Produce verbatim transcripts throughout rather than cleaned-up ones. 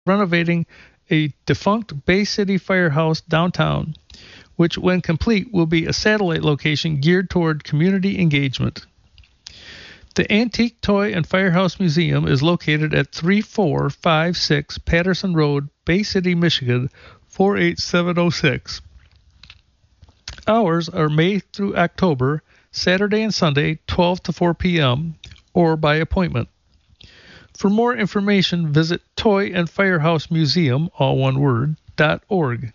renovating a defunct Bay City firehouse downtown, which, when complete, will be a satellite location geared toward community engagement. The Antique Toy and Firehouse Museum is located at three four five six Patterson Road, Bay City, Michigan, four eight seven oh six. Hours are May through October, Saturday and Sunday, twelve to four p.m., or by appointment. For more information, visit Toy and Firehouse Museum, all one word, dot org.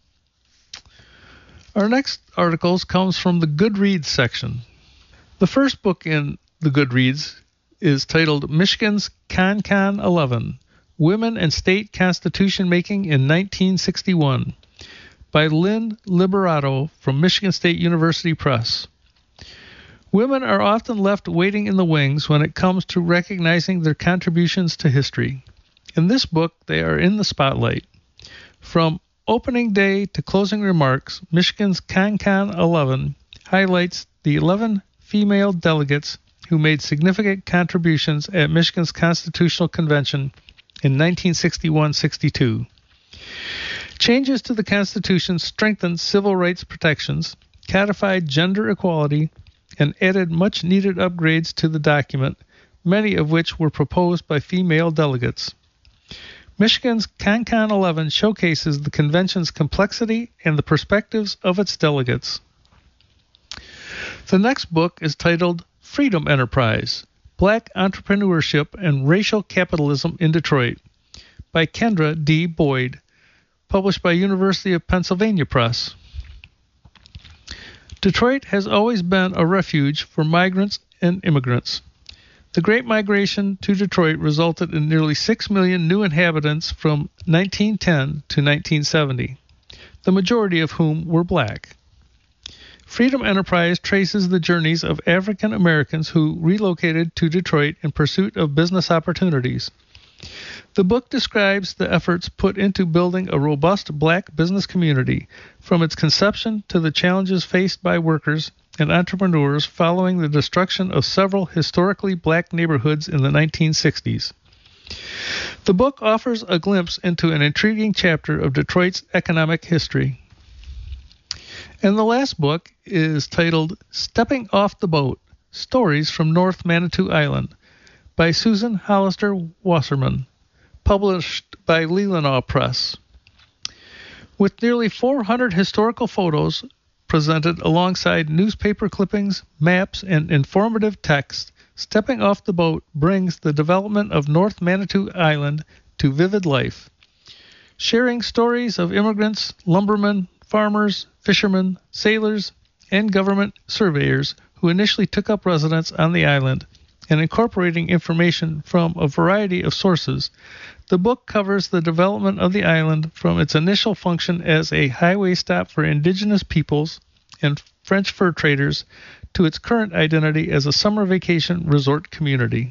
Our next articles comes from the Goodreads section. The first book in the Goodreads is titled Michigan's ConCon eleven, Women and State Constitution Making in nineteen sixty-one, by Lynn Liberato from Michigan State University Press. Women are often left waiting in the wings when it comes to recognizing their contributions to history. In this book, they are in the spotlight. From opening day to closing remarks, Michigan's ConCon eleven highlights the eleven female delegates who made significant contributions at Michigan's Constitutional Convention in nineteen sixty-one sixty-two. Changes to the Constitution strengthened civil rights protections, codified gender equality, and added much-needed upgrades to the document, many of which were proposed by female delegates. Michigan's ConCon eleven showcases the convention's complexity and the perspectives of its delegates. The next book is titled Freedom Enterprise, Black Entrepreneurship and Racial Capitalism in Detroit, by Kendra D. Boyd, published by University of Pennsylvania Press. Detroit has always been a refuge for migrants and immigrants. The Great Migration to Detroit resulted in nearly six million new inhabitants from nineteen ten to nineteen seventy, the majority of whom were black. Freedom Enterprise traces the journeys of African Americans who relocated to Detroit in pursuit of business opportunities. The book describes the efforts put into building a robust black business community, from its conception to the challenges faced by workers and entrepreneurs following the destruction of several historically black neighborhoods in the nineteen sixties. The book offers a glimpse into an intriguing chapter of Detroit's economic history. And the last book is titled Stepping Off the Boat, Stories from North Manitou Island, by Susan Hollister Wasserman, published by Leelanau Press. With nearly four hundred historical photos presented alongside newspaper clippings, maps, and informative text, Stepping Off the Boat brings the development of North Manitou Island to vivid life, sharing stories of immigrants, lumbermen, farmers, fishermen, sailors, and government surveyors who initially took up residence on the island, and incorporating information from a variety of sources. The book covers the development of the island from its initial function as a highway stop for indigenous peoples and French fur traders to its current identity as a summer vacation resort community.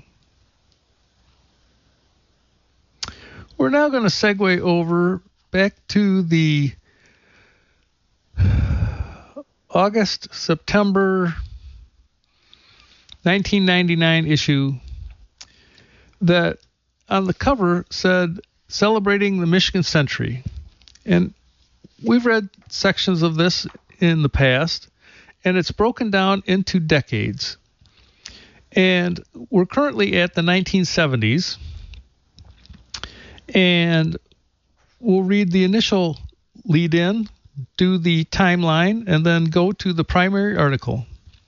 We're now going to segue over back to the August, September nineteen ninety-nine issue that on the cover said Celebrating the Michigan Century. And we've read sections of this in the past, and it's broken down into decades. And we're currently at the nineteen seventies, and we'll read the initial lead in, do the timeline, and then go to the primary article.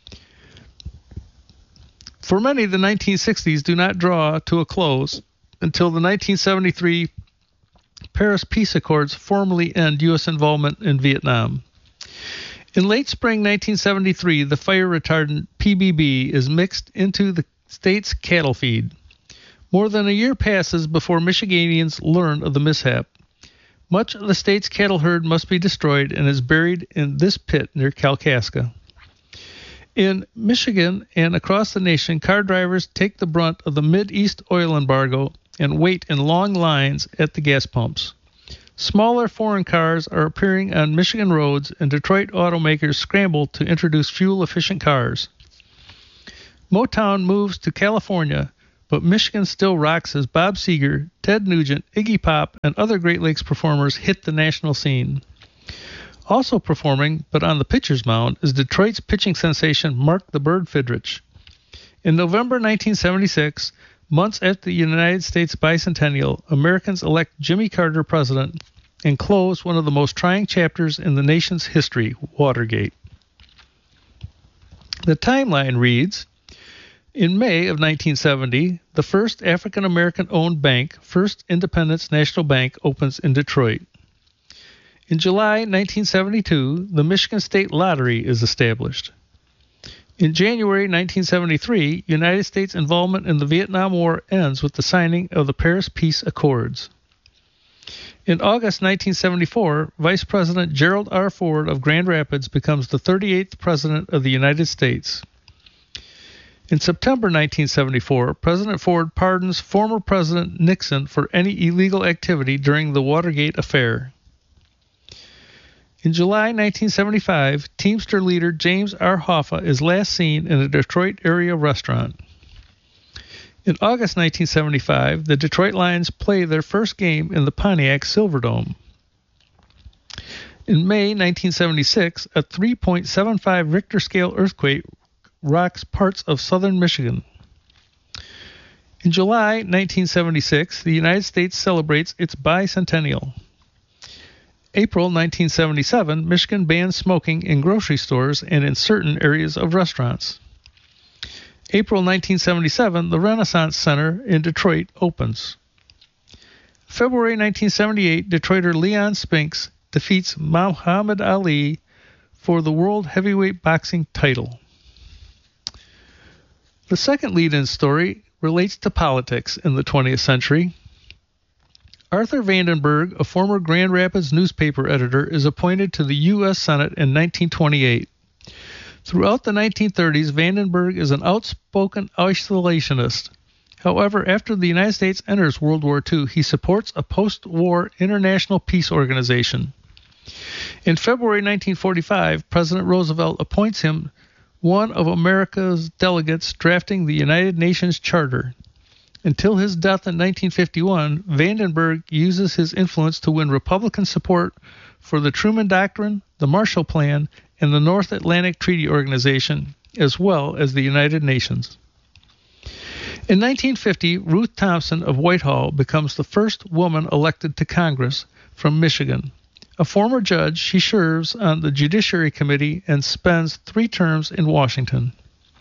For many, the nineteen sixties do not draw to a close until the nineteen seventy-three Paris Peace Accords formally end U S involvement in Vietnam. In late spring nineteen seventy-three, the fire retardant P B B is mixed into the state's cattle feed. More than a year passes before Michiganians learn of the mishap. Much of the state's cattle herd must be destroyed and is buried in this pit near Kalkaska. In Michigan and across the nation, car drivers take the brunt of the Mid-East oil embargo and wait in long lines at the gas pumps. Smaller foreign cars are appearing on Michigan roads, and Detroit automakers scramble to introduce fuel-efficient cars. Motown moves to California, but Michigan still rocks as Bob Seger, Ted Nugent, Iggy Pop, and other Great Lakes performers hit the national scene. Also performing, but on the pitcher's mound, is Detroit's pitching sensation Mark the Bird Fidrych. In November nineteen seventy-six, months after the United States bicentennial, Americans elect Jimmy Carter president and close one of the most trying chapters in the nation's history, Watergate. The timeline reads, in May of nineteen seventy, the first African-American-owned bank, First Independence National Bank, opens in Detroit. In July nineteen seventy-two, the Michigan State Lottery is established. In January nineteen seventy-three, United States involvement in the Vietnam War ends with the signing of the Paris Peace Accords. In August nineteen seventy-four, Vice President Gerald R. Ford of Grand Rapids becomes the thirty-eighth President of the United States. In September nineteen seventy-four, President Ford pardons former President Nixon for any illegal activity during the Watergate affair. In July nineteen seventy-five, Teamster leader James R. Hoffa is last seen in a Detroit area restaurant. In August nineteen seventy-five, the Detroit Lions play their first game in the Pontiac Silverdome. In May nineteen seventy-six, a three point seven five Richter scale earthquake rocks parts of southern Michigan. In July nineteen seventy-six, the United States celebrates its bicentennial. April nineteen seventy-seven, Michigan bans smoking in grocery stores and in certain areas of restaurants. April nineteen seventy-seven, the Renaissance Center in Detroit opens. February nineteen seventy-eight, Detroiter Leon Spinks defeats Muhammad Ali for the World Heavyweight Boxing title. The second lead-in story relates to politics in the twentieth century. Arthur Vandenberg, a former Grand Rapids newspaper editor, is appointed to the U S Senate in nineteen twenty-eight. Throughout the nineteen thirties, Vandenberg is an outspoken isolationist. However, after the United States enters World War Two, he supports a post-war international peace organization. In February nineteen forty-five, President Roosevelt appoints him one of America's delegates drafting the United Nations Charter. Until his death in nineteen fifty-one, Vandenberg uses his influence to win Republican support for the Truman Doctrine, the Marshall Plan, and the North Atlantic Treaty Organization, as well as the United Nations. In nineteen fifty, Ruth Thompson of Whitehall becomes the first woman elected to Congress from Michigan. A former judge, she serves on the Judiciary Committee and spends three terms in Washington.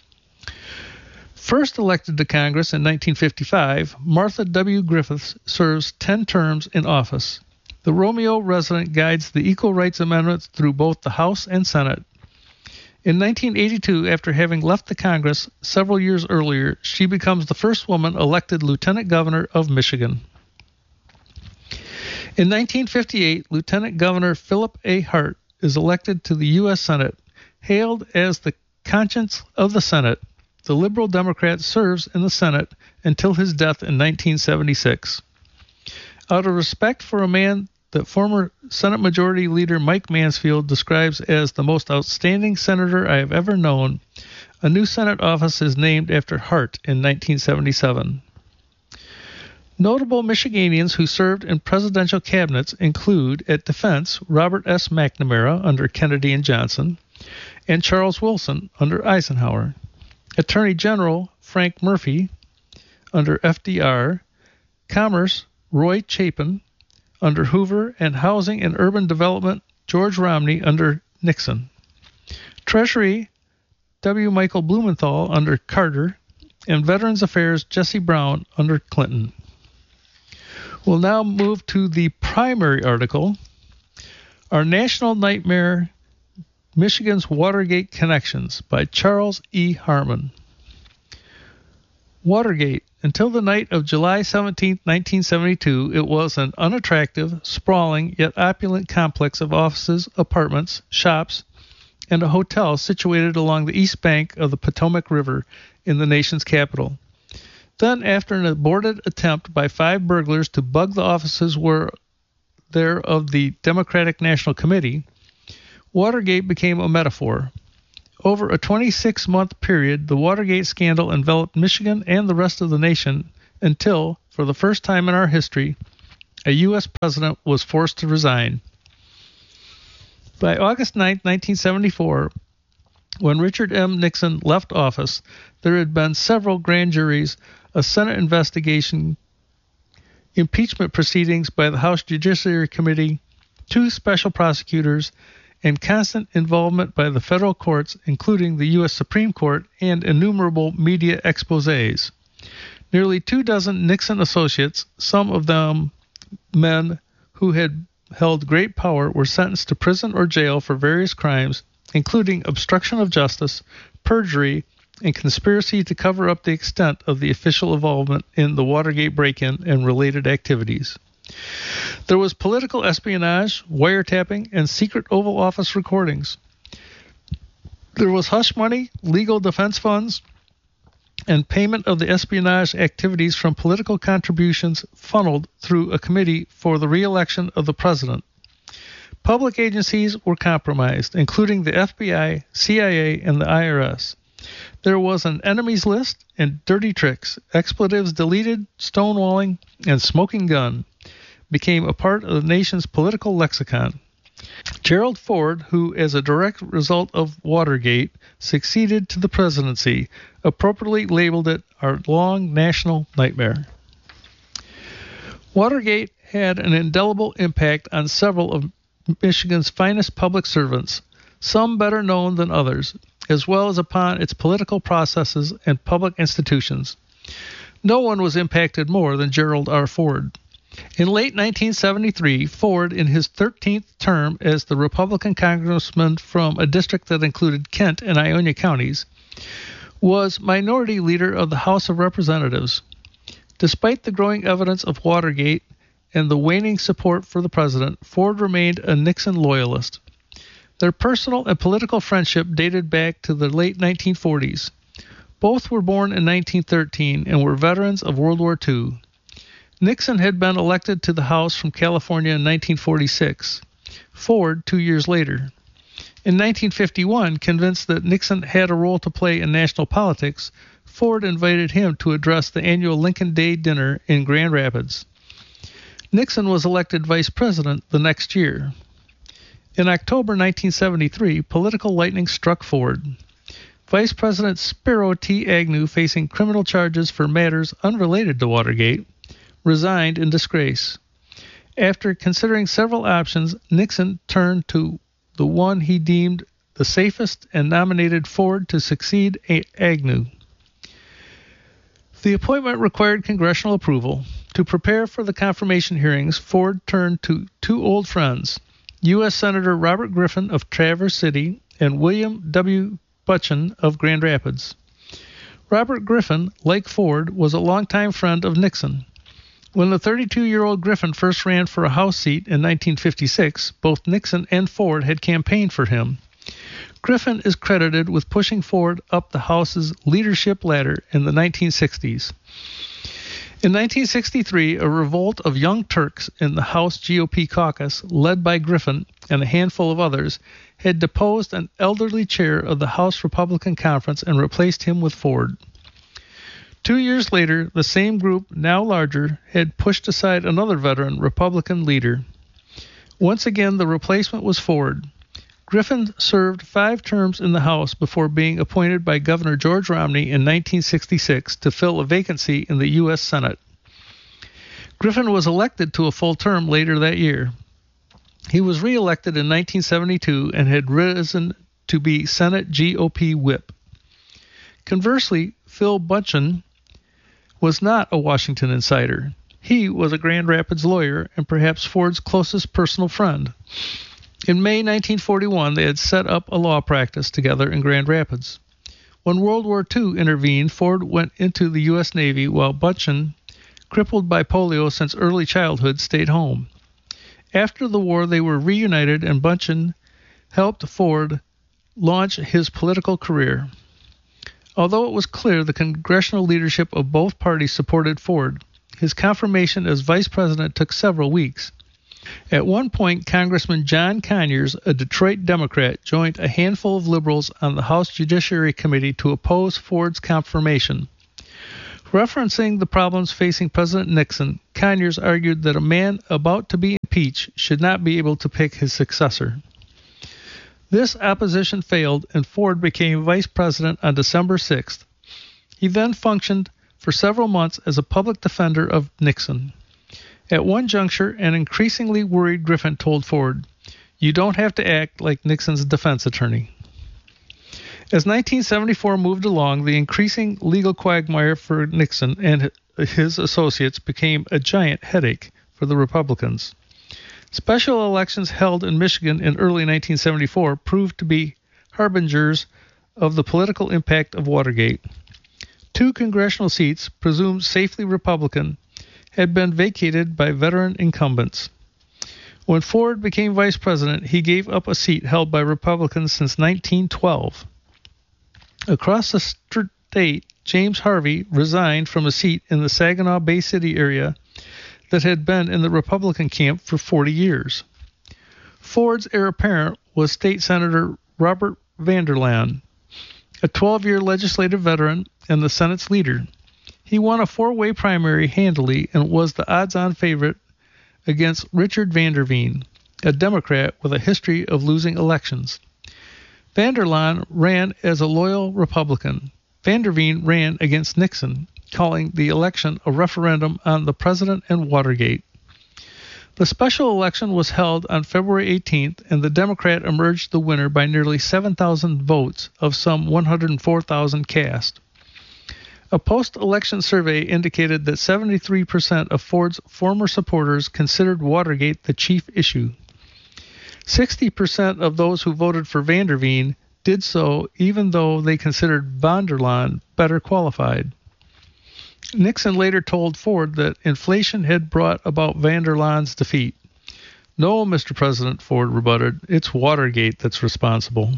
First elected to Congress in nineteen fifty-five, Martha W. Griffiths serves ten terms in office. The Romeo resident guides the Equal Rights Amendments through both the House and Senate. In nineteen eighty-two, after having left the Congress several years earlier, she becomes the first woman elected Lieutenant Governor of Michigan. In nineteen fifty-eight, Lieutenant Governor Philip A. Hart is elected to the U S Senate. Hailed as the conscience of the Senate, the Liberal Democrat serves in the Senate until his death in nineteen seventy-six. Out of respect for a man that former Senate Majority Leader Mike Mansfield describes as the most outstanding senator I have ever known, a new Senate office is named after Hart in nineteen seventy-seven. Notable Michiganians who served in presidential cabinets include, at Defense, Robert S. McNamara under Kennedy and Johnson, and Charles Wilson under Eisenhower. Attorney General Frank Murphy under F D R, Commerce Roy Chapin under Hoover, and Housing and Urban Development George Romney under Nixon. Treasury W. Michael Blumenthal under Carter, and Veterans Affairs Jesse Brown under Clinton. We'll now move to the primary article, Our National Nightmare, Michigan's Watergate Connections by Charles E. Harmon. Watergate. Until the night of July seventeenth, nineteen seventy-two, it was an unattractive, sprawling, yet opulent complex of offices, apartments, shops, and a hotel situated along the east bank of the Potomac River in the nation's capital. Then, after an aborted attempt by five burglars to bug the offices were there of the Democratic National Committee, Watergate became a metaphor. Over a twenty-six month period, the Watergate scandal enveloped Michigan and the rest of the nation until, for the first time in our history, a U S president was forced to resign. By August ninth, nineteen seventy-four, when Richard M. Nixon left office, there had been several grand juries, a Senate investigation, impeachment proceedings by the House Judiciary Committee, two special prosecutors, and constant involvement by the federal courts, including the U S Supreme Court, and innumerable media exposés. Nearly two dozen Nixon associates, some of them men who had held great power, were sentenced to prison or jail for various crimes, including obstruction of justice, perjury, and conspiracy to cover up the extent of the official involvement in the Watergate break-in and related activities. There was political espionage, wiretapping, and secret Oval Office recordings. There was hush money, legal defense funds, and payment of the espionage activities from political contributions funneled through a committee for the re-election of the president. Public agencies were compromised, including the F B I, C I A, and the I R S. There was an enemies list and dirty tricks, expletives deleted, stonewalling, and smoking gun became a part of the nation's political lexicon. Gerald Ford, who, as a direct result of Watergate, succeeded to the presidency, appropriately labeled it our long national nightmare. Watergate had an indelible impact on several of Michigan's finest public servants, some better known than others, as well as upon its political processes and public institutions. No one was impacted more than Gerald R. Ford. In late nineteen seventy-three, Ford, in his thirteenth term as the Republican congressman from a district that included Kent and Ionia counties, was minority leader of the House of Representatives. Despite the growing evidence of Watergate and the waning support for the president, Ford remained a Nixon loyalist. Their personal and political friendship dated back to the late nineteen forties. Both were born in nineteen thirteen and were veterans of World War Two. Nixon had been elected to the House from California in nineteen forty-six, Ford two years later. In nineteen fifty-one, convinced that Nixon had a role to play in national politics, Ford invited him to address the annual Lincoln Day dinner in Grand Rapids. Nixon was elected vice president the next year. In October nineteen seventy-three, political lightning struck Ford. Vice President Spiro T. Agnew, facing criminal charges for matters unrelated to Watergate, resigned in disgrace. After considering several options, Nixon turned to the one he deemed the safest and nominated Ford to succeed Agnew. The appointment required congressional approval. To prepare for the confirmation hearings, Ford turned to two old friends, U S Senator Robert Griffin of Traverse City and William W. Butchin of Grand Rapids. Robert Griffin, like Ford, was a longtime friend of Nixon. When the thirty-two-year-old Griffin first ran for a House seat in nineteen fifty-six, both Nixon and Ford had campaigned for him. Griffin is credited with pushing Ford up the House's leadership ladder in the nineteen sixties. In nineteen sixty-three, a revolt of young Turks in the House G O P caucus, led by Griffin and a handful of others, had deposed an elderly chair of the House Republican Conference and replaced him with Ford. Two years later, the same group, now larger, had pushed aside another veteran Republican leader. Once again, the replacement was Ford. Griffin served five terms in the House before being appointed by Governor George Romney in nineteen sixty-six to fill a vacancy in the U S Senate. Griffin was elected to a full term later that year. He was re-elected in nineteen seventy-two and had risen to be Senate G O P whip. Conversely, Phil Butchin was not a Washington insider. He was a Grand Rapids lawyer and perhaps Ford's closest personal friend. In May nineteen forty-one, they had set up a law practice together in Grand Rapids. When World War Two intervened, Ford went into the U S Navy while Butchin, crippled by polio since early childhood, stayed home. After the war, they were reunited and Butchin helped Ford launch his political career. Although it was clear the congressional leadership of both parties supported Ford, his confirmation as vice president took several weeks. At one point, Congressman John Conyers, a Detroit Democrat, joined a handful of liberals on the House Judiciary Committee to oppose Ford's confirmation. Referencing the problems facing President Nixon, Conyers argued that a man about to be impeached should not be able to pick his successor. This opposition failed, and Ford became vice president on December sixth. He then functioned for several months as a public defender of Nixon. At one juncture, an increasingly worried Griffin told Ford, "You don't have to act like Nixon's defense attorney." As nineteen seventy-four moved along, the increasing legal quagmire for Nixon and his associates became a giant headache for the Republicans. Special elections held in Michigan in early nineteen seventy-four proved to be harbingers of the political impact of Watergate. Two congressional seats, presumed safely Republican, had been vacated by veteran incumbents. When Ford became vice president, he gave up a seat held by Republicans since nineteen twelve. Across the state, James Harvey resigned from a seat in the Saginaw Bay City area that had been in the Republican camp for forty years. Ford's heir apparent was State Senator Robert Vanderlaan, a twelve-year legislative veteran and the Senate's leader. He won a four-way primary handily and was the odds-on favorite against Richard Vanderveen, a Democrat with a history of losing elections. Vanderlaan ran as a loyal Republican. Vanderveen ran against Nixon, calling the election a referendum on the president and Watergate. The special election was held on February eighteenth, and the Democrat emerged the winner by nearly seven thousand votes of some one hundred four thousand cast. A post-election survey indicated that seventy-three percent of Ford's former supporters considered Watergate the chief issue. sixty percent of those who voted for Vanderveen did so even though they considered Vanderlaan better qualified. Nixon later told Ford that inflation had brought about Vanderlaan's defeat. "No, Mister President," Ford rebutted, "it's Watergate that's responsible."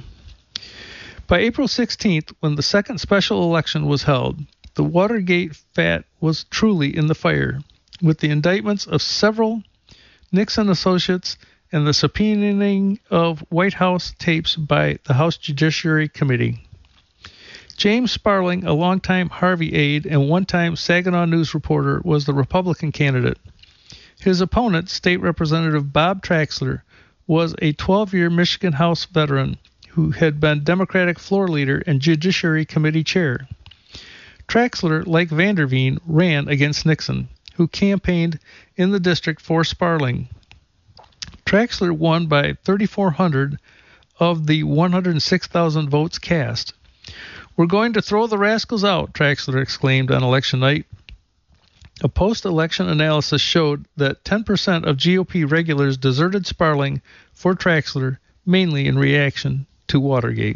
By April sixteenth, when the second special election was held, the Watergate fat was truly in the fire, with the indictments of several Nixon associates and the subpoenaing of White House tapes by the House Judiciary Committee. James Sparling, a longtime Harvey aide and one-time Saginaw News reporter, was the Republican candidate. His opponent, State Representative Bob Traxler, was a twelve-year Michigan House veteran who had been Democratic floor leader and Judiciary Committee chair. Traxler, like Vanderveen, ran against Nixon, who campaigned in the district for Sparling. Traxler won by thirty-four hundred of the one hundred six thousand votes cast. "We're going to throw the rascals out," Traxler exclaimed on election night. A post-election analysis showed that ten percent of G O P regulars deserted Sparling for Traxler, mainly in reaction to Watergate.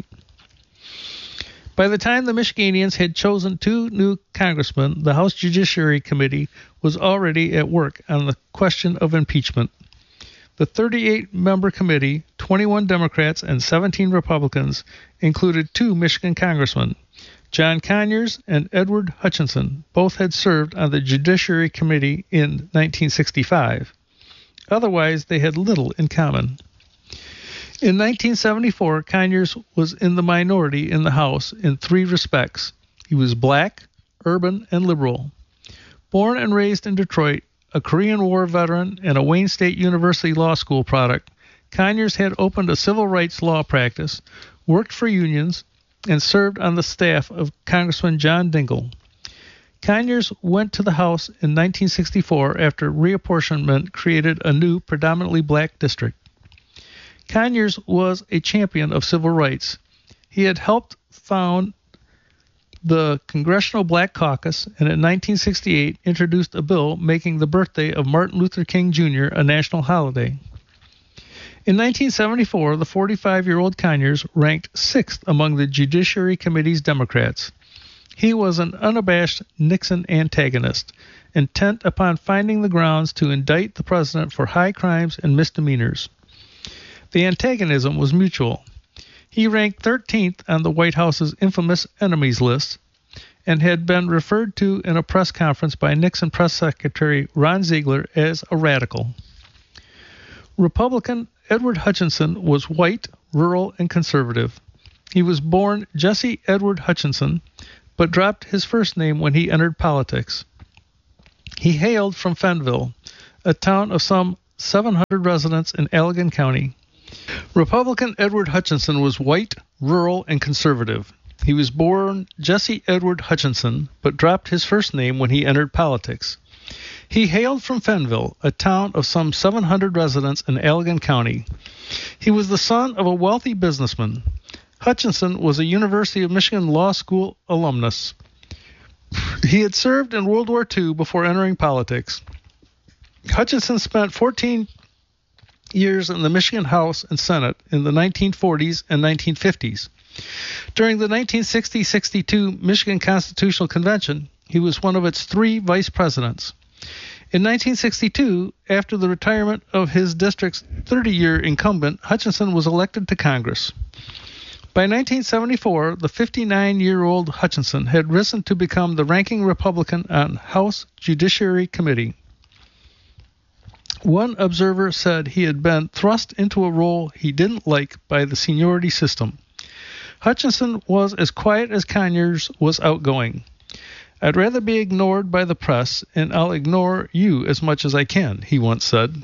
By the time the Michiganians had chosen two new congressmen, the House Judiciary Committee was already at work on the question of impeachment. The thirty-eight member committee, twenty-one Democrats and seventeen Republicans, included two Michigan congressmen, John Conyers and Edward Hutchinson. Both had served on the Judiciary Committee in nineteen sixty-five. Otherwise, they had little in common. In nineteen seventy-four, Conyers was in the minority in the House in three respects. He was black, urban, and liberal. Born and raised in Detroit, a Korean War veteran and a Wayne State University Law School product, Conyers had opened a civil rights law practice, worked for unions, and served on the staff of Congressman John Dingell. Conyers went to the House in nineteen sixty-four after reapportionment created a new predominantly black district. Conyers was a champion of civil rights. He had helped found the Congressional Black Caucus, and in nineteen sixty-eight introduced a bill making the birthday of Martin Luther King Junior a national holiday. In nineteen seventy-four, the forty-five-year-old Conyers ranked sixth among the Judiciary Committee's Democrats. He was an unabashed Nixon antagonist, intent upon finding the grounds to indict the president for high crimes and misdemeanors. The antagonism was mutual. He ranked thirteenth on the White House's infamous enemies list and had been referred to in a press conference by Nixon press secretary Ron Ziegler as a radical. Republican Edward Hutchinson was white, rural, and conservative. He was born Jesse Edward Hutchinson, but dropped his first name when he entered politics. He hailed from Fenville, a town of some seven hundred residents in Allegan County. Republican Edward Hutchinson was white, rural, and conservative. He was born Jesse Edward Hutchinson, but dropped his first name when he entered politics. He hailed from Fenville, a town of some seven hundred residents in Allegan County. He was the son of a wealthy businessman. Hutchinson was a University of Michigan Law School alumnus. He had served in World War Two before entering politics. Hutchinson spent fourteen years in the Michigan House and Senate in the nineteen forties and nineteen fifties. During the nineteen sixty sixty-two Michigan Constitutional Convention, he was one of its three vice presidents. In nineteen sixty-two, after the retirement of his district's thirty-year incumbent, Hutchinson was elected to Congress. By nineteen seventy-four, the fifty-nine-year-old Hutchinson had risen to become the ranking Republican on House Judiciary Committee. One observer said he had been thrust into a role he didn't like by the seniority system. Hutchinson was as quiet as Conyers was outgoing. "I'd rather be ignored by the press, and I'll ignore you as much as I can," he once said.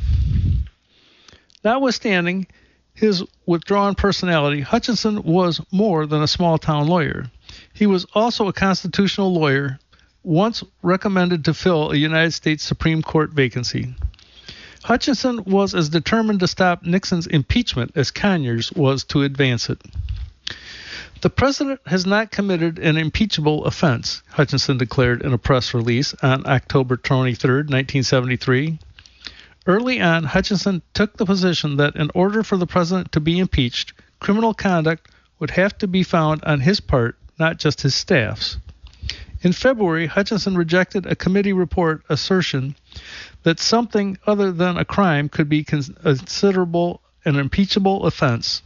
Notwithstanding his withdrawn personality, Hutchinson was more than a small-town lawyer. He was also a constitutional lawyer, once recommended to fill a United States Supreme Court vacancy. Hutchinson was as determined to stop Nixon's impeachment as Conyers was to advance it. "The president has not committed an impeachable offense," Hutchinson declared in a press release on October twenty-third, nineteen seventy-three. Early on, Hutchinson took the position that in order for the president to be impeached, criminal conduct would have to be found on his part, not just his staff's. In February, Hutchinson rejected a committee report assertion that something other than a crime could be considerable an impeachable offense.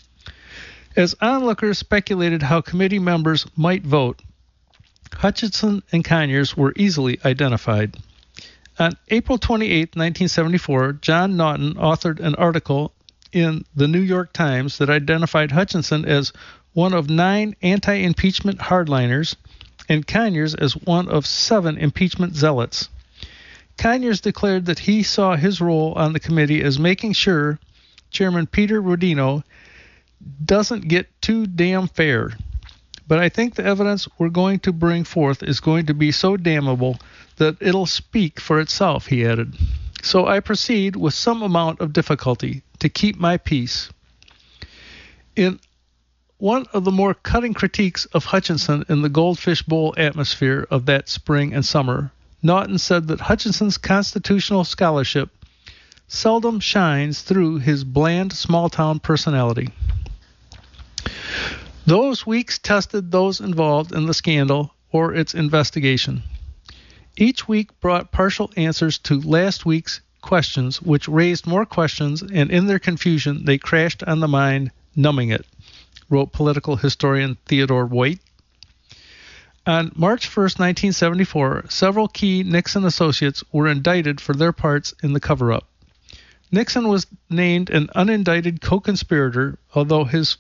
As onlookers speculated how committee members might vote, Hutchinson and Conyers were easily identified. On April twenty-eighth, nineteen seventy-four, John Naughton authored an article in the New York Times that identified Hutchinson as one of nine anti-impeachment hardliners and Conyers as one of seven impeachment zealots. Conyers declared that he saw his role on the committee as making sure Chairman Peter Rodino doesn't get too damn fair. But I think the evidence we're going to bring forth is going to be so damnable that it'll speak for itself, he added. So I proceed with some amount of difficulty to keep my peace. In one of the more cutting critiques of Hutchinson in the Goldfish Bowl atmosphere of that spring and summer, Naughton said that Hutchinson's constitutional scholarship seldom shines through his bland small-town personality. Those weeks tested those involved in the scandal or its investigation. Each week brought partial answers to last week's questions, which raised more questions, and in their confusion they crashed on the mind, numbing it, wrote political historian Theodore White. On March first, nineteen seventy-four, several key Nixon associates were indicted for their parts in the cover-up. Nixon was named an unindicted co-conspirator, although his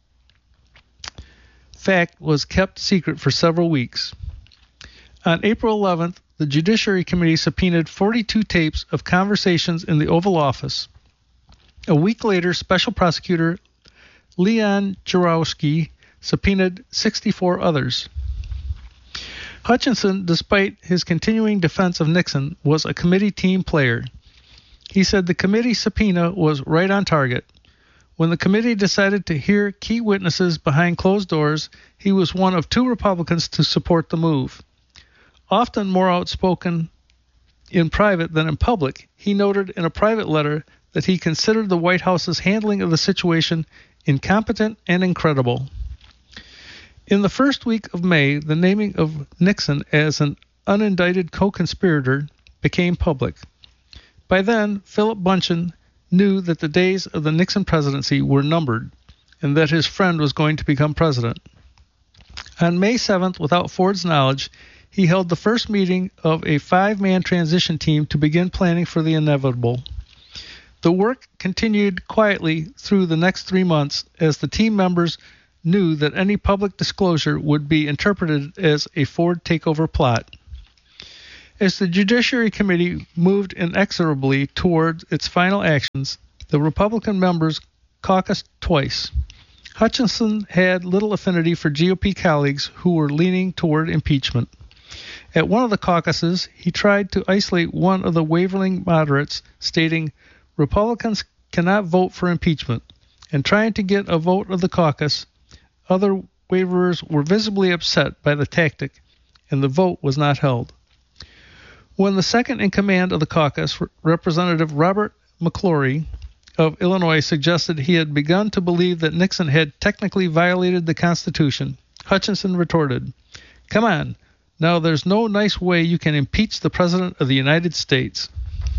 fact was kept secret for several weeks. On April eleventh, the Judiciary Committee subpoenaed forty-two tapes of conversations in the Oval Office. A week later, Special Prosecutor Leon Jaworski subpoenaed sixty-four others. Hutchinson, despite his continuing defense of Nixon, was a committee team player. He said the committee subpoena was right on target. When the committee decided to hear key witnesses behind closed doors, he was one of two Republicans to support the move. Often more outspoken in private than in public, he noted in a private letter that he considered the White House's handling of the situation incompetent and incredible. In the first week of May, the naming of Nixon as an unindicted co-conspirator became public. By then, Philip Bunchen knew that the days of the Nixon presidency were numbered and that his friend was going to become president. On May seventh, without Ford's knowledge, he held the first meeting of a five-man transition team to begin planning for the inevitable. The work continued quietly through the next three months as the team members knew that any public disclosure would be interpreted as a Ford takeover plot. As the Judiciary Committee moved inexorably toward its final actions, the Republican members caucused twice. Hutchinson had little affinity for G O P colleagues who were leaning toward impeachment. At one of the caucuses, he tried to isolate one of the wavering moderates, stating, "Republicans cannot vote for impeachment," and trying to get a vote of the caucus. Other waverers were visibly upset by the tactic, and the vote was not held. When the second in command of the caucus, Representative Robert McClory of Illinois, suggested he had begun to believe that Nixon had technically violated the Constitution, Hutchinson retorted, "Come on, now there's no nice way you can impeach the President of the United States."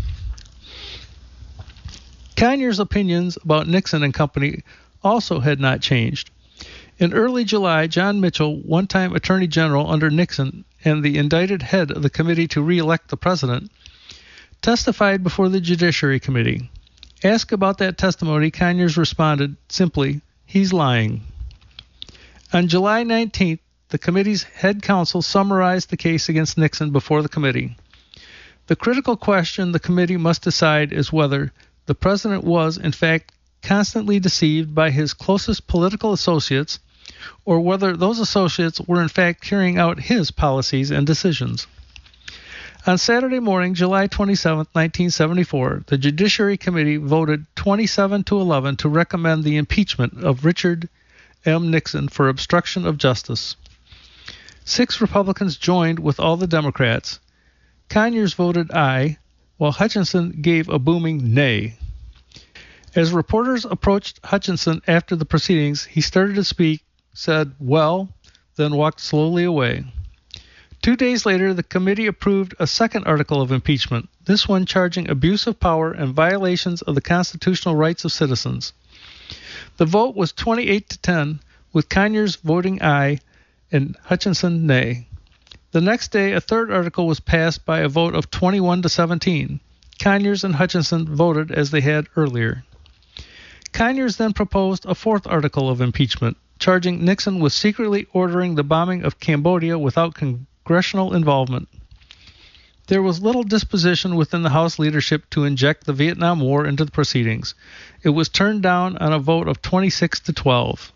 Conyers' opinions about Nixon and company also had not changed. In early July, John Mitchell, one-time Attorney General under Nixon and the indicted head of the committee to re-elect the president, testified before the Judiciary Committee. Asked about that testimony, Conyers responded simply, "He's lying." On July nineteenth, the committee's head counsel summarized the case against Nixon before the committee. The critical question the committee must decide is whether the president was, in fact, constantly deceived by his closest political associates, or whether those associates were in fact carrying out his policies and decisions. On Saturday morning, July twenty-seventh, nineteen seventy-four, the Judiciary Committee voted twenty-seven to eleven to recommend the impeachment of Richard M. Nixon for obstruction of justice. Six Republicans joined with all the Democrats. Conyers voted aye, while Hutchinson gave a booming nay. As reporters approached Hutchinson after the proceedings, he started to speak, said, "Well," then walked slowly away. Two days later, the committee approved a second article of impeachment, this one charging abuse of power and violations of the constitutional rights of citizens. The vote was twenty-eight to ten, with Conyers voting aye and Hutchinson nay. The next day, a third article was passed by a vote of twenty-one to seventeen. Conyers and Hutchinson voted as they had earlier. Conyers then proposed a fourth article of impeachment, charging Nixon with secretly ordering the bombing of Cambodia without congressional involvement. There was little disposition within the House leadership to inject the Vietnam War into the proceedings. It was turned down on a vote of twenty-six to twelve.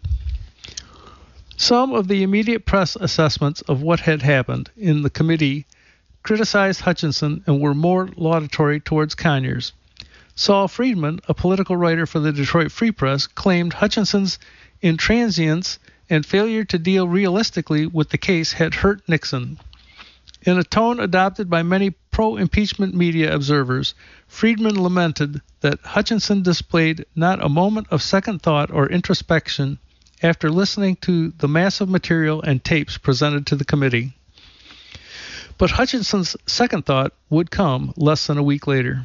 Some of the immediate press assessments of what had happened in the committee criticized Hutchinson and were more laudatory towards Conyers. Saul Friedman, a political writer for the Detroit Free Press, claimed Hutchinson's intransience and failure to deal realistically with the case had hurt Nixon. In a tone adopted by many pro-impeachment media observers, Friedman lamented that Hutchinson displayed not a moment of second thought or introspection after listening to the massive material and tapes presented to the committee. But Hutchinson's second thought would come less than a week later.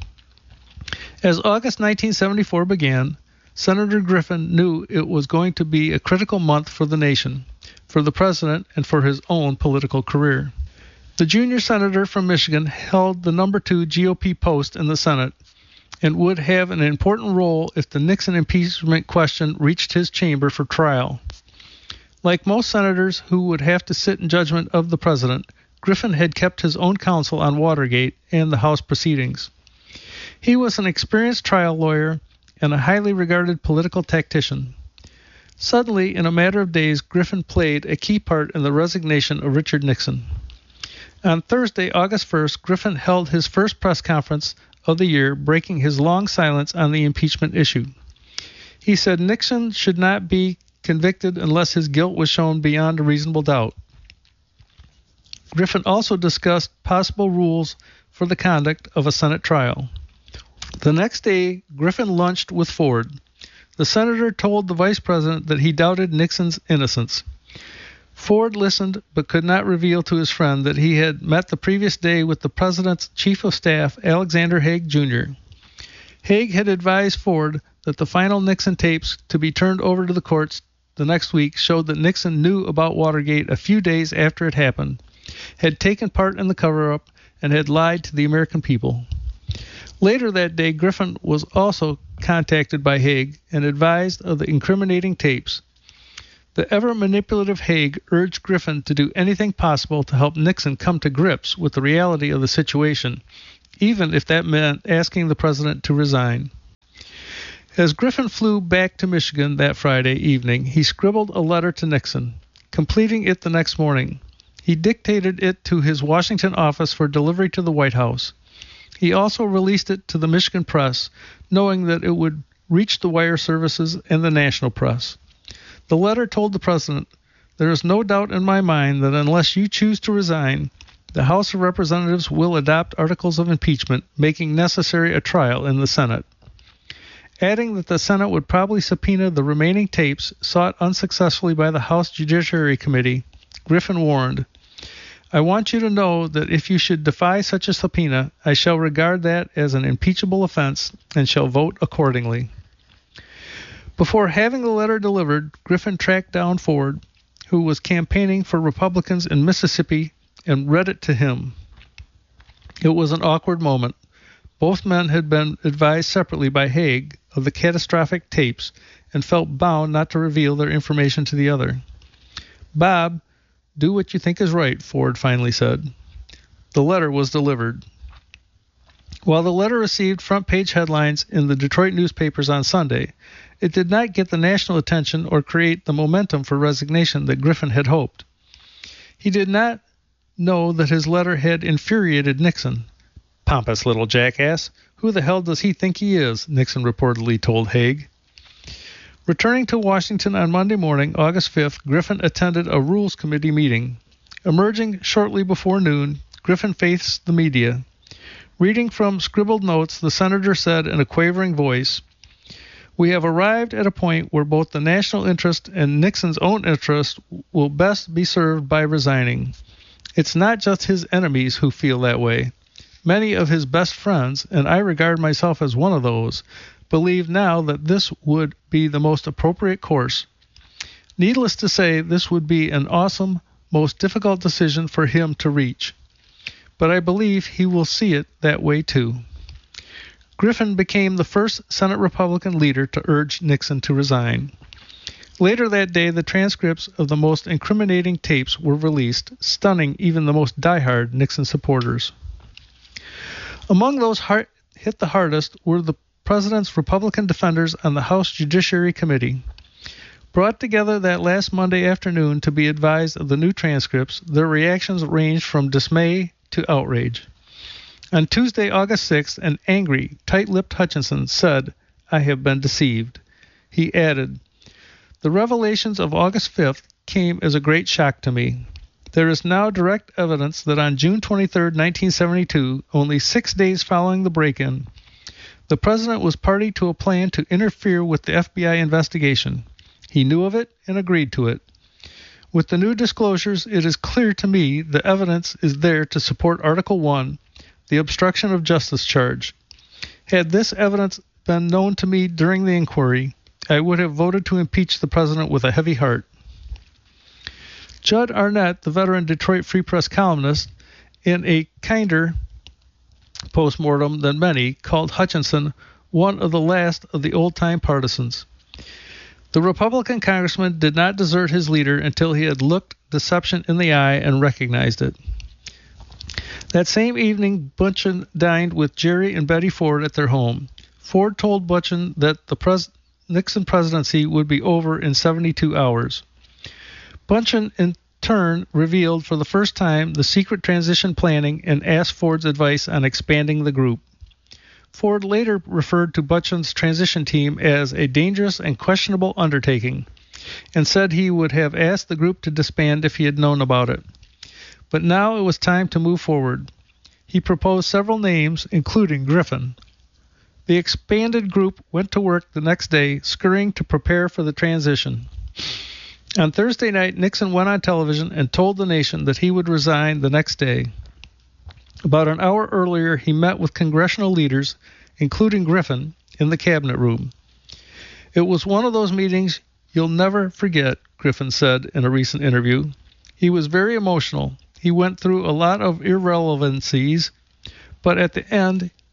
As August nineteen seventy-four began, Senator Griffin knew it was going to be a critical month for the nation, for the president, and for his own political career. The junior senator from Michigan held the number two G O P post in the Senate and would have an important role if the Nixon impeachment question reached his chamber for trial. Like most senators who would have to sit in judgment of the president, Griffin had kept his own counsel on Watergate and the House proceedings. He was an experienced trial lawyer and a highly regarded political tactician. Suddenly, in a matter of days, Griffin played a key part in the resignation of Richard Nixon. On Thursday, August first, Griffin held his first press conference of the year, breaking his long silence on the impeachment issue. He said Nixon should not be convicted unless his guilt was shown beyond a reasonable doubt. Griffin also discussed possible rules for the conduct of a Senate trial. The next day, Griffin lunched with Ford. The senator told the vice president that he doubted Nixon's innocence. Ford listened but could not reveal to his friend that he had met the previous day with the president's chief of staff, Alexander Haig, Junior Haig had advised Ford that the final Nixon tapes to be turned over to the courts the next week showed that Nixon knew about Watergate a few days after it happened, had taken part in the cover-up, and had lied to the American people. Later that day, Griffin was also contacted by Haig and advised of the incriminating tapes. The ever-manipulative Haig urged Griffin to do anything possible to help Nixon come to grips with the reality of the situation, even if that meant asking the president to resign. As Griffin flew back to Michigan that Friday evening, he scribbled a letter to Nixon, completing it the next morning. He dictated it to his Washington office for delivery to the White House. He also released it to the Michigan press, knowing that it would reach the wire services and the national press. The letter told the president, "There is no doubt in my mind that unless you choose to resign, the House of Representatives will adopt articles of impeachment, making necessary a trial in the Senate." Adding that the Senate would probably subpoena the remaining tapes sought unsuccessfully by the House Judiciary Committee, Griffin warned, "I want you to know that if you should defy such a subpoena, I shall regard that as an impeachable offense and shall vote accordingly." Before having the letter delivered, Griffin tracked down Ford, who was campaigning for Republicans in Mississippi, and read it to him. It was an awkward moment. Both men had been advised separately by Haig of the catastrophic tapes and felt bound not to reveal their information to the other. "Bob, do what you think is right," Ford finally said. The letter was delivered. While the letter received front-page headlines in the Detroit newspapers on Sunday, it did not get the national attention or create the momentum for resignation that Griffin had hoped. He did not know that his letter had infuriated Nixon. "Pompous little jackass. Who the hell does he think he is?" Nixon reportedly told Haig. Returning to Washington on Monday morning, August fifth, Griffin attended a Rules Committee meeting. Emerging shortly before noon, Griffin faced the media. Reading from scribbled notes, the senator said in a quavering voice, "We have arrived at a point where both the national interest and Nixon's own interest will best be served by resigning. It's not just his enemies who feel that way. Many of his best friends, and I regard myself as one of those, believe now that this would be the most appropriate course. Needless to say, this would be an awesome, most difficult decision for him to reach. But I believe he will see it that way too." Griffin became the first Senate Republican leader to urge Nixon to resign. Later that day, the transcripts of the most incriminating tapes were released, stunning even the most diehard Nixon supporters. Among those hard, hit the hardest were the president's Republican defenders on the House Judiciary Committee. Brought together that last Monday afternoon to be advised of the new transcripts, their reactions ranged from dismay to outrage. On Tuesday, August sixth, an angry, tight-lipped Hutchinson said, "I have been deceived." He added, "The revelations of August fifth came as a great shock to me. There is now direct evidence that on June twenty-third, nineteen seventy-two, only six days following the break-in, the president was party to a plan to interfere with the F B I investigation. He knew of it and agreed to it. With the new disclosures, it is clear to me the evidence is there to support Article one, the obstruction of justice charge. Had this evidence been known to me during the inquiry, I would have voted to impeach the president with a heavy heart." Judd Arnett, the veteran Detroit Free Press columnist, in a kinder postmortem than many, called Hutchinson one of the last of the old-time partisans. The Republican congressman did not desert his leader until he had looked deception in the eye and recognized it. That same evening, Bunchen dined with Jerry and Betty Ford at their home. Ford told Bunchen that the pres- Nixon presidency would be over in seventy-two hours. Bunchen, in turn, revealed for the first time the secret transition planning and asked Ford's advice on expanding the group. Ford later referred to Bunsen's transition team as a dangerous and questionable undertaking, and said he would have asked the group to disband if he had known about it. But now it was time to move forward. He proposed several names, including Griffin. The expanded group went to work the next day, scurrying to prepare for the transition. On Thursday night, Nixon went on television and told the nation that he would resign the next day. About an hour earlier, he met with congressional leaders, including Griffin, in the cabinet room. "It was one of those meetings you'll never forget," Griffin said in a recent interview. "He was very emotional. He went through a lot of irrelevancies, but at the end,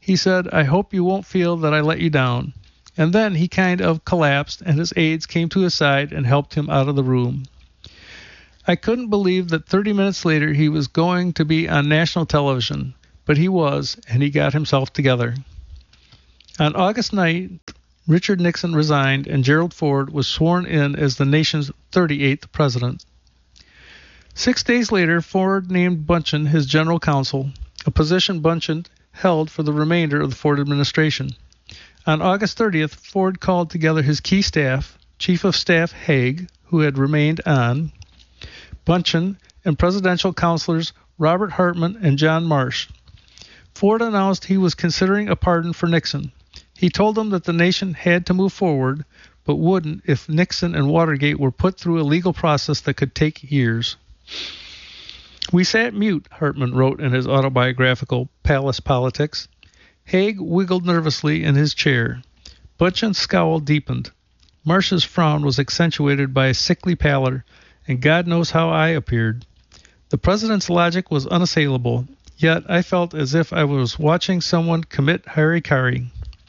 He said, "I hope you won't feel that I let you down." And then he kind of collapsed, and his aides came to his side and helped him out of the room. I couldn't believe that thirty minutes later he was going to be on national television, but he was, and he got himself together. On August ninth, Richard Nixon resigned, and Gerald Ford was sworn in as the nation's thirty-eighth president. Six days later, Ford named Bunchen his general counsel, a position Bunchen held for the remainder of the Ford administration. On August thirtieth, Ford called together his key staff, Chief of Staff Haig, who had remained on, Bunchen, and presidential counselors Robert Hartman and John Marsh. Ford announced he was considering a pardon for Nixon. He told them that the nation had to move forward, but wouldn't if Nixon and Watergate were put through a legal process that could take years. "We sat mute," Hartman wrote in his autobiographical Palace Politics. Haig wiggled nervously in his chair. Bunchen's scowl deepened. Marsh's frown was accentuated by a sickly pallor, and God knows how I appeared. The president's logic was unassailable, yet I felt as if I was watching someone commit harikari.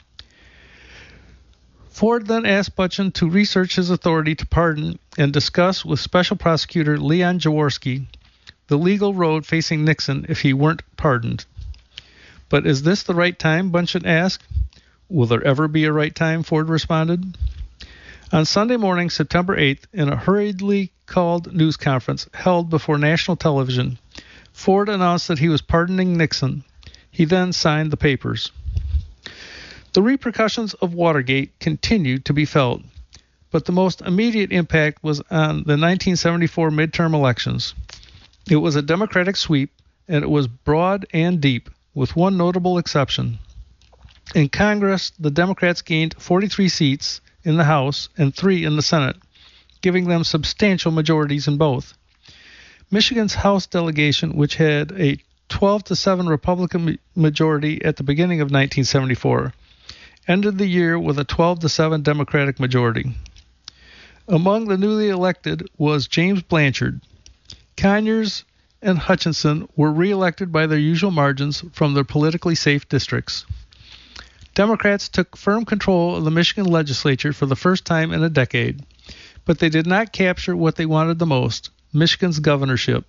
Ford then asked Bunchen to research his authority to pardon and discuss with Special Prosecutor Leon Jaworski the legal road facing Nixon if he weren't pardoned. "But is this the right time?" Bunchen asked. "Will there ever be a right time?" Ford responded. On Sunday morning, September eighth, in a hurriedly called news conference held before national television, Ford announced that he was pardoning Nixon. He then signed the papers. The repercussions of Watergate continued to be felt, but the most immediate impact was on the nineteen seventy-four midterm elections. It was a Democratic sweep, and it was broad and deep, with one notable exception. In Congress, the Democrats gained forty-three seats in the House and three in the Senate, giving them substantial majorities in both. Michigan's House delegation, which had a twelve to seven Republican majority at the beginning of nineteen seventy-four, ended the year with a twelve to seven Democratic majority. Among the newly elected was James Blanchard. Conyers and Hutchinson were reelected by their usual margins from their politically safe districts. Democrats took firm control of the Michigan legislature for the first time in a decade, but they did not capture what they wanted the most, Michigan's governorship,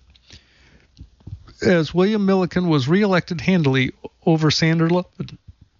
as William Milliken was reelected handily over Sander Lupton.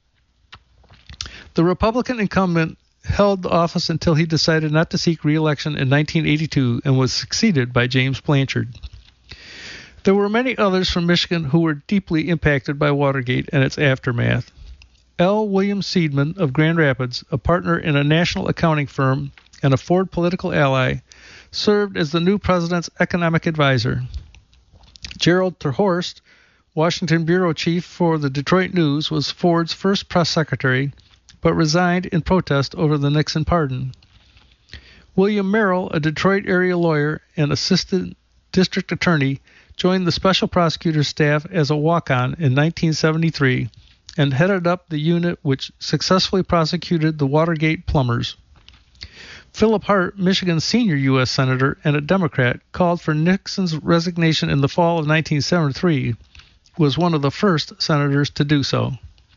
The Republican incumbent held the office until he decided not to seek re-election in nineteen eighty-two and was succeeded by James Blanchard. There were many others from Michigan who were deeply impacted by Watergate and its aftermath. L. William Seidman of Grand Rapids, a partner in a national accounting firm and a Ford political ally, served as the new president's economic advisor. Gerald Terhorst, Washington bureau chief for the Detroit News, was Ford's first press secretary, but resigned in protest over the Nixon pardon. William Merrill, a Detroit area lawyer and assistant district attorney, joined the special prosecutor's staff as a walk-on in nineteen seventy-three and headed up the unit which successfully prosecuted the Watergate plumbers. Philip Hart, Michigan's senior U S senator and a Democrat, called for Nixon's resignation in the fall of nineteen seventy-three, was one of the first senators to do so.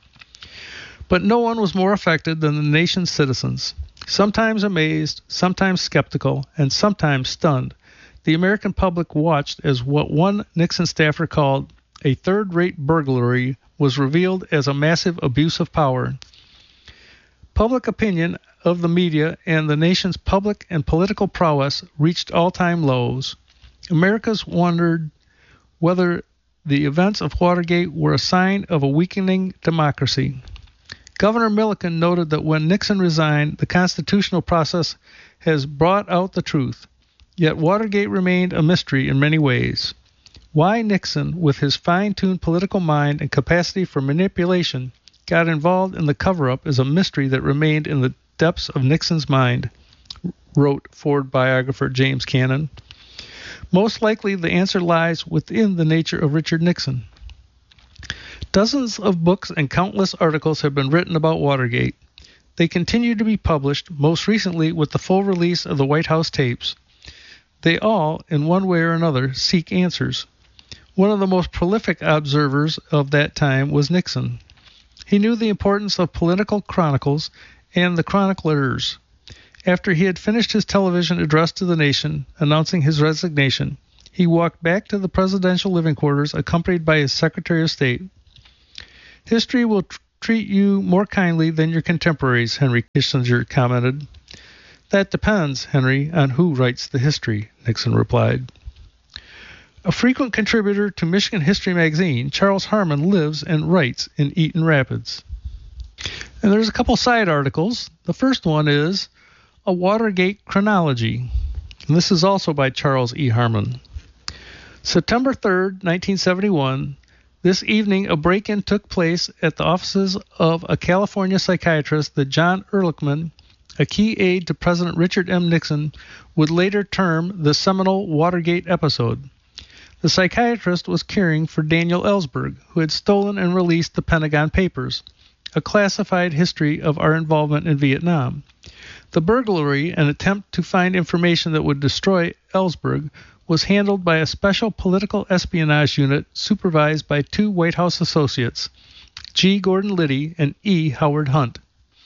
But no one was more affected than the nation's citizens. Sometimes amazed, sometimes skeptical, and sometimes stunned, the American public watched as what one Nixon staffer called a third-rate burglary was revealed as a massive abuse of power. Public opinion of the media and the nation's public and political prowess reached all-time lows. Americans wondered whether the events of Watergate were a sign of a weakening democracy. Governor Milliken noted that when Nixon resigned, the constitutional process has brought out the truth. Yet Watergate remained a mystery in many ways. Why Nixon, with his fine-tuned political mind and capacity for manipulation, got involved in the cover-up is a mystery that remained in the depths of Nixon's mind, wrote Ford biographer James Cannon. Most likely the answer lies within the nature of Richard Nixon. Dozens of books and countless articles have been written about Watergate. They continue to be published, most recently with the full release of the White House tapes. They all, in one way or another, seek answers. One of the most prolific observers of that time was Nixon. He knew the importance of political chronicles and the chroniclers. After he had finished his television address to the nation, announcing his resignation, he walked back to the presidential living quarters accompanied by his Secretary of State. History will tr- treat you more kindly than your contemporaries, Henry Kissinger commented. That depends, Henry, on who writes the history, Nixon replied. A frequent contributor to Michigan History magazine, Charles Harmon lives and writes in Eaton Rapids. And there's a couple side articles. The first one is A Watergate Chronology, and this is also by Charles E. Harmon. September third, nineteen seventy-one, this evening a break-in took place at the offices of a California psychiatrist that John Ehrlichman, a key aide to President Richard M. Nixon, would later term the seminal Watergate episode. The psychiatrist was caring for Daniel Ellsberg, who had stolen and released the Pentagon Papers, a classified history of our involvement in Vietnam. The burglary, an attempt to find information that would destroy Ellsberg, was handled by a special political espionage unit supervised by two White House associates, G. Gordon Liddy and E. Howard Hunt.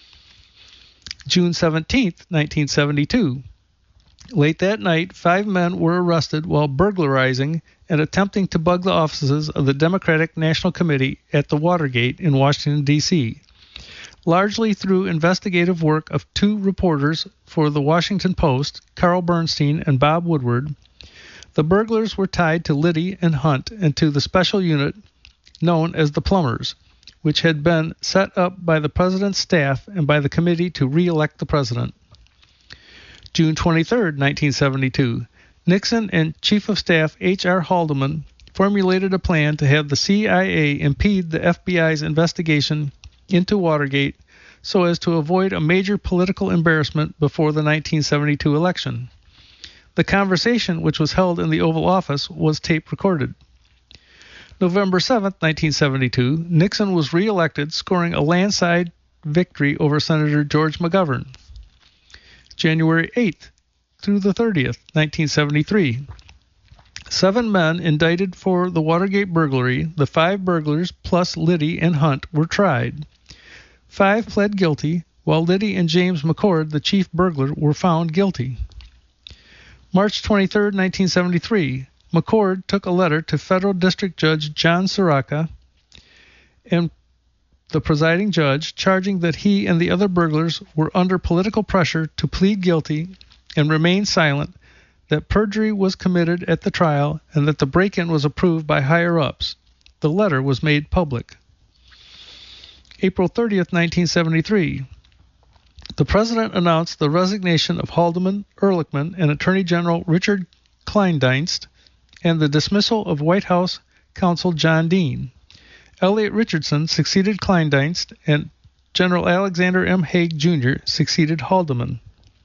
June seventeenth, nineteen seventy-two. Late that night, five men were arrested while burglarizing and attempting to bug the offices of the Democratic National Committee at the Watergate in Washington, D C Largely through investigative work of two reporters for the Washington Post, Carl Bernstein and Bob Woodward, the burglars were tied to Liddy and Hunt and to the special unit known as the Plumbers, which had been set up by the president's staff and by the committee to re-elect the president. June twenty-third, nineteen seventy-two, Nixon and Chief of Staff H R Haldeman formulated a plan to have the C I A impede the F B I's investigation into Watergate so as to avoid a major political embarrassment before the nineteen seventy-two election. The conversation, which was held in the Oval Office, was tape recorded. November seventh, nineteen seventy-two, Nixon was re-elected, scoring a landslide victory over Senator George McGovern. January eighth through the thirtieth, nineteen seventy-three. Seven men indicted for the Watergate burglary, the five burglars plus Liddy and Hunt, were tried. Five pled guilty, while Liddy and James McCord, the chief burglar, were found guilty. March twenty-third, nineteen seventy-three. McCord took a letter to Federal District Judge John Soroka and the presiding judge, charging that he and the other burglars were under political pressure to plead guilty and remain silent, that perjury was committed at the trial, and that the break-in was approved by higher-ups. The letter was made public. April thirtieth, nineteen seventy-three. The President announced the resignation of Haldeman, Ehrlichman, and Attorney General Richard Kleindienst, and the dismissal of White House counsel John Dean. Elliot Richardson succeeded Kleindienst, and General Alexander M. Haig, Junior succeeded Haldeman.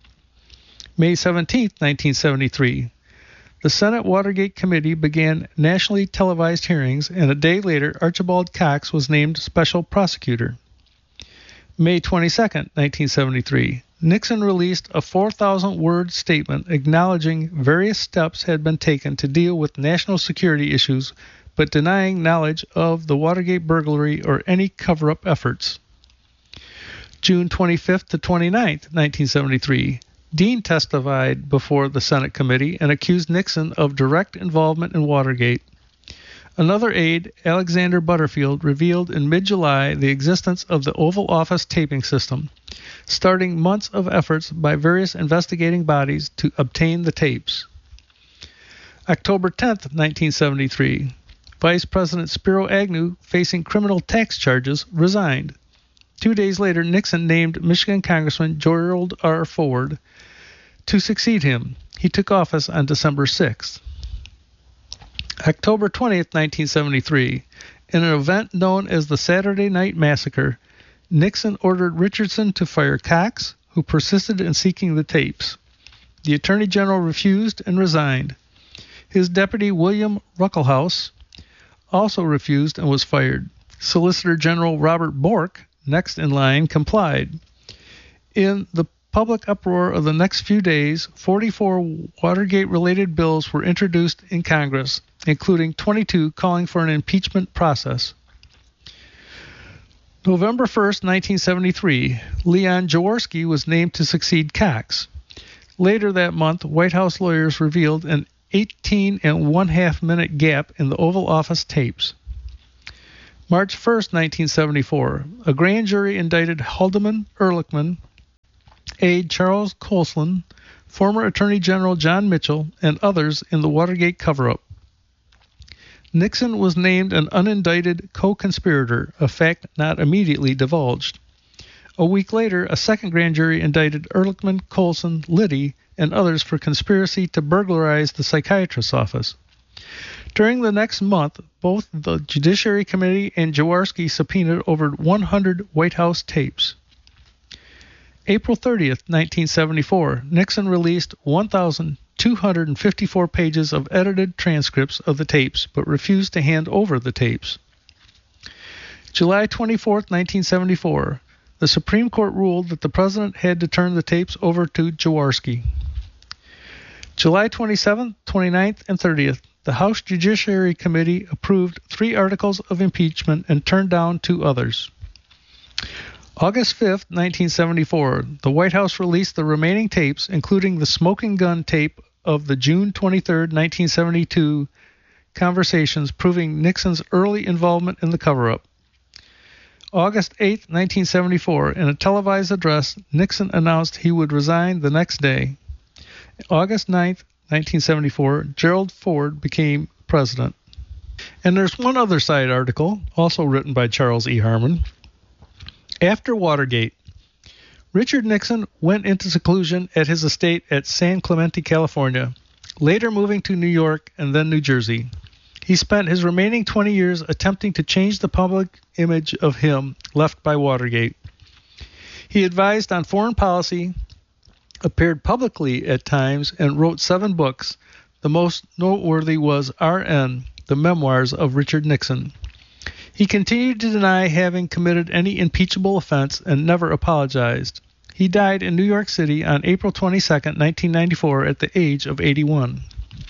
May seventeenth, nineteen seventy-three. The Senate Watergate Committee began nationally televised hearings, and a day later, Archibald Cox was named special prosecutor. May twenty-second, nineteen seventy-three. Nixon released a four thousand word statement acknowledging various steps had been taken to deal with national security issues, but denying knowledge of the Watergate burglary or any cover-up efforts. June twenty-fifth to twenty-ninth, nineteen seventy-three. Dean testified before the Senate committee and accused Nixon of direct involvement in Watergate. Another aide, Alexander Butterfield, revealed in mid-July the existence of the Oval Office taping system, starting months of efforts by various investigating bodies to obtain the tapes. October tenth, nineteen seventy-three. Vice President Spiro Agnew, facing criminal tax charges, resigned. Two days later, Nixon named Michigan Congressman Gerald R. Ford to succeed him. He took office on December sixth. October twentieth, nineteen seventy-three. In an event known as the Saturday Night Massacre, Nixon ordered Richardson to fire Cox, who persisted in seeking the tapes. The Attorney General refused and resigned. His deputy, William Ruckelshaus, also refused and was fired. Solicitor General Robert Bork, next in line, complied. In the public uproar of the next few days, forty-four Watergate-related bills were introduced in Congress, including twenty-two calling for an impeachment process. November first, nineteen seventy-three, Leon Jaworski was named to succeed Cox. Later that month, White House lawyers revealed an eighteen and one half minute gap in the Oval Office tapes. March first, nineteen seventy-four, a grand jury indicted Haldeman Ehrlichman, aide Charles Colson, former Attorney General John Mitchell, and others in the Watergate cover-up. Nixon was named an unindicted co-conspirator, a fact not immediately divulged. A week later, a second grand jury indicted Ehrlichman, Colson, Liddy, and others for conspiracy to burglarize the psychiatrist's office. During the next month, both the Judiciary Committee and Jaworski subpoenaed over one hundred White House tapes. April thirtieth, nineteen seventy-four, Nixon released one thousand two hundred fifty-four pages of edited transcripts of the tapes, but refused to hand over the tapes. July twenty-fourth, nineteen seventy-four, the Supreme Court ruled that the President had to turn the tapes over to Jaworski. July twenty-seventh, twenty-ninth, and thirtieth, the House Judiciary Committee approved three articles of impeachment and turned down two others. August fifth, nineteen seventy-four, the White House released the remaining tapes, including the smoking gun tape of the June twenty-third, nineteen seventy-two conversations proving Nixon's early involvement in the cover-up. August eighth, nineteen seventy-four, in a televised address, Nixon announced he would resign the next day. August ninth, nineteen seventy-four, Gerald Ford became president. And there's one other side article, also written by Charles E. Harmon. After Watergate, Richard Nixon went into seclusion at his estate at San Clemente, California, later moving to New York and then New Jersey. He spent his remaining twenty years attempting to change the public image of him left by Watergate. He advised on foreign policy, appeared publicly at times, and wrote seven books. The most noteworthy was R N, The Memoirs of Richard Nixon. He continued to deny having committed any impeachable offense and never apologized. He died in New York City on April twenty-second, nineteen ninety-four, at the age of eighty-one.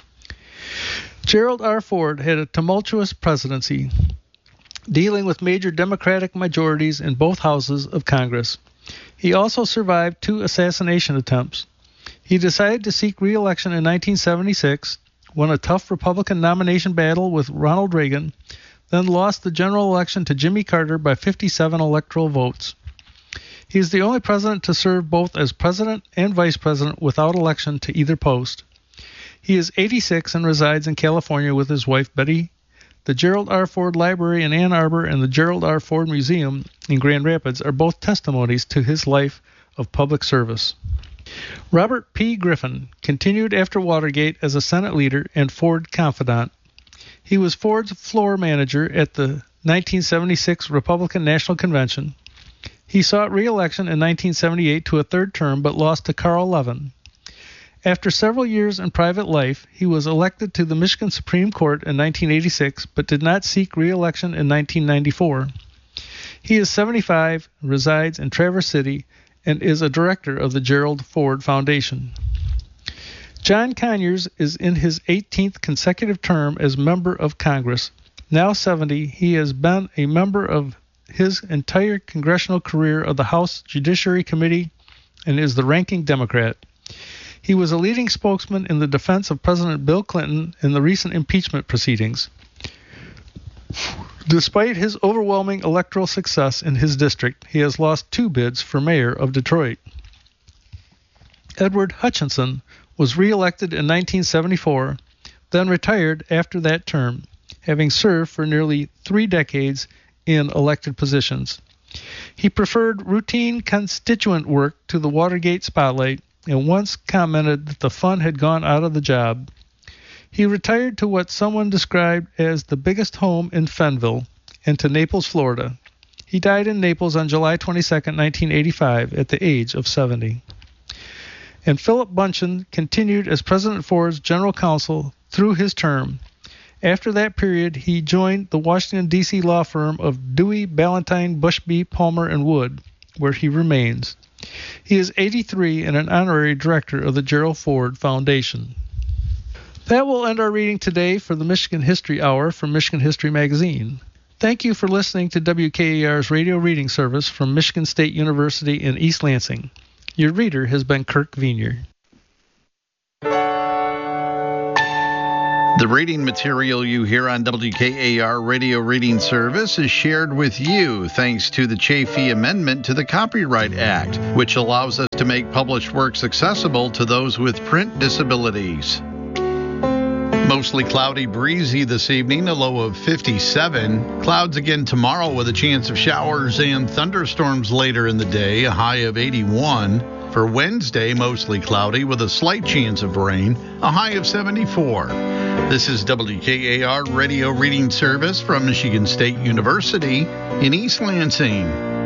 Gerald R. Ford had a tumultuous presidency, dealing with major Democratic majorities in both houses of Congress. He also survived two assassination attempts. He decided to seek re-election in nineteen seventy-six, won a tough Republican nomination battle with Ronald Reagan, then lost the general election to Jimmy Carter by fifty-seven electoral votes. He is the only president to serve both as president and vice president without election to either post. He is eighty-six and resides in California with his wife Betty. The Gerald R. Ford Library in Ann Arbor and the Gerald R. Ford Museum in Grand Rapids are both testimonies to his life of public service. Robert P. Griffin continued after Watergate as a Senate leader and Ford confidant. He was Ford's floor manager at the nineteen seventy-six Republican National Convention. He sought re-election in nineteen seventy-eight to a third term but lost to Carl Levin. After several years in private life, he was elected to the Michigan Supreme Court in nineteen eighty-six but did not seek re-election in nineteen ninety-four. He is seventy-five, resides in Traverse City, and is a director of the Gerald Ford Foundation. John Conyers is in his eighteenth consecutive term as member of Congress. Now seventy, he has been a member of his entire congressional career of the House Judiciary Committee and is the ranking Democrat. He was a leading spokesman in the defense of President Bill Clinton in the recent impeachment proceedings. Despite his overwhelming electoral success in his district, he has lost two bids for mayor of Detroit. Edward Hutchinson was re-elected in nineteen seventy-four, then retired after that term, having served for nearly three decades in elected positions. He preferred routine constituent work to the Watergate spotlight and once commented that the fun had gone out of the job. He retired to what someone described as the biggest home in Fenville and to Naples, Florida. He died in Naples on July twenty-second, nineteen eighty-five, at the age of seventy. And Philip Bunchen continued as President Ford's general counsel through his term. After that period, he joined the Washington, D C law firm of Dewey, Ballantyne, Bushby, Palmer, and Wood, where he remains. He is eighty-three and an honorary director of the Gerald Ford Foundation. That will end our reading today for the Michigan History Hour from Michigan History Magazine. Thank you for listening to W K A R's radio reading service from Michigan State University in East Lansing. Your reader has been Kirk Venier. The reading material you hear on W K A R Radio Reading Service is shared with you thanks to the Chafee Amendment to the Copyright Act, which allows us to make published works accessible to those with print disabilities. Mostly cloudy, breezy this evening, a low of fifty-seven. Clouds again tomorrow with a chance of showers and thunderstorms later in the day, a high of eighty-one. For Wednesday, mostly cloudy with a slight chance of rain, a high of seventy-four. This is W K A R Radio Reading Service from Michigan State University in East Lansing.